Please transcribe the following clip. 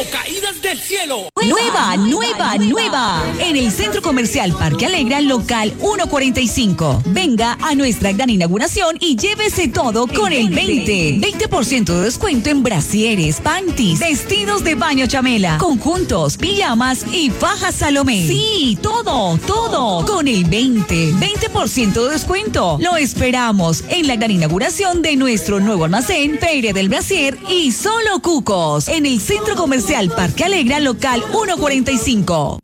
caídas del cielo. Nueva. En el Centro Comercial Parque Alegra, local 145. Venga a nuestra gran inauguración y llévese todo con el 20% de descuento en brasieres, panties, vestidos de baño Chamela, conjuntos, pijamas y fajas Salomé. Sí, todo con el 20% de descuento. Lo esperamos en la gran inauguración de nuestro nuevo almacén, Feria del Brasier y Solo Cucos, en el Centro Comercial Parque Alegra, local 145.